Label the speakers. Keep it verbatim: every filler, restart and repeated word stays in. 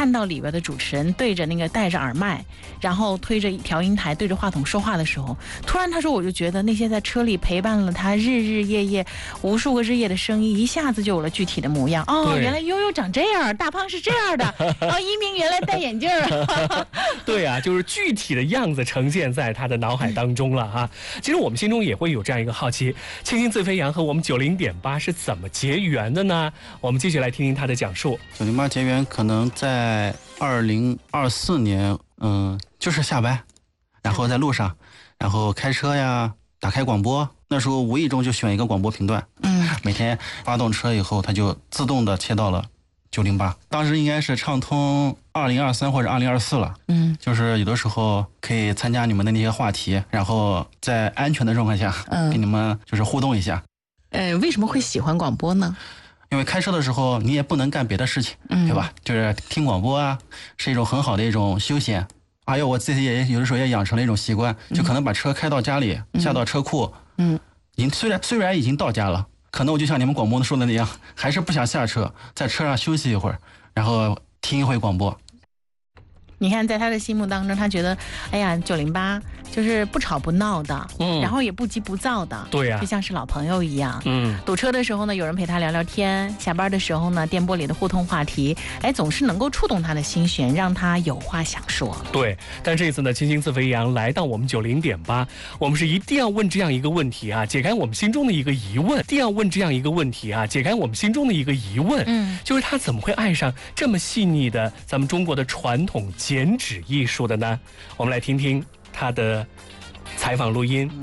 Speaker 1: 看到里边的主持人对着那个戴着耳麦，然后推着调音台对着话筒说话的时候，突然他说我就觉得那些在车里陪伴了他日日夜夜无数个日夜的声音一下子就有了具体的模样。哦，原来悠悠长这样，大胖是这样的，哦，一鸣原来戴眼镜儿。
Speaker 2: 对啊，就是具体的样子呈现在他的脑海当中了哈。其实我们心中也会有这样一个好奇，青青自飞扬和我们九零点八是怎么结缘的呢？我们继续来听听他的讲述。
Speaker 3: 九零八结缘可能在二零二四年，嗯，就是下班，然后在路上，然后开车呀，打开广播，那时候无意中就选一个广播频段，嗯，每天发动车以后，它就自动的切到了九零八，当时应该是畅通二零二三或者二零二四了，嗯，就是有的时候可以参加你们的那些话题，然后在安全的状况下，嗯，跟你们就是互动一下。
Speaker 1: 呃，为什么会喜欢广播呢？
Speaker 3: 因为开车的时候你也不能干别的事情，嗯，对吧？就是听广播啊，是一种很好的一种休闲。还有我自己也有的时候也养成了一种习惯，就可能把车开到家里，嗯、下到车库，嗯，已经虽然虽然已经到家了，可能我就像你们广播说的那样，还是不想下车，在车上休息一会儿，然后听一会广播。
Speaker 1: 你看，在他的心目当中，他觉得，哎呀，九零八就是不吵不闹的，嗯，然后也不急不躁的，
Speaker 2: 对呀、啊，
Speaker 1: 就像是老朋友一样。嗯，堵车的时候呢，有人陪他聊聊天；下班的时候呢，电波里的互动话题，哎，总是能够触动他的心弦，让他有话想说。
Speaker 2: 对，但这次呢，青青自飞扬来到我们九零点八，我们是一定要问这样一个问题啊，解开我们心中的一个疑问，一定要问这样一个问题啊，解开我们心中的一个疑问，嗯，就是他怎么会爱上这么细腻的咱们中国的传统剪纸艺术的呢？我们来听听他的采访录音。